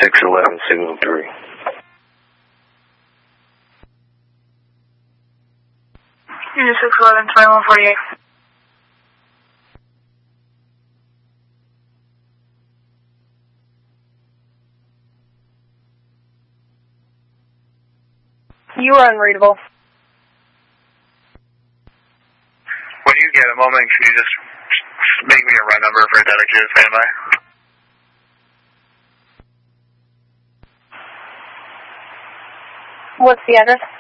611, signal 3. Unit 611, 2148. You are unreadable. When you get a moment, can you just make me a run number for a dedicated standby? What's the address?